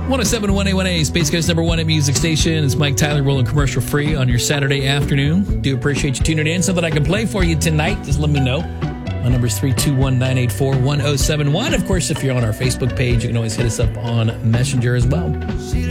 107.1 A1A, Space Coast number one at Music Station. It's Mike Tyler rolling commercial free on your Saturday afternoon. Do appreciate you tuning in. Something I can play for you tonight, just let me know. My number is 321-984-1071. Of course, if you're on our Facebook page, you can always hit us up on Messenger as well.